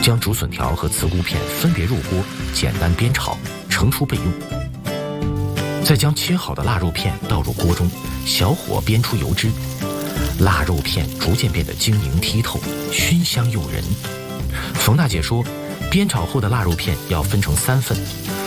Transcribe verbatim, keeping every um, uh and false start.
将竹笋条和茨菇片分别入锅，简单煸炒，盛出备用。再将切好的腊肉片倒入锅中，小火煸出油脂，腊肉片逐渐变得晶莹剔透，熏香诱人。冯大姐说，煸炒后的腊肉片要分成三份，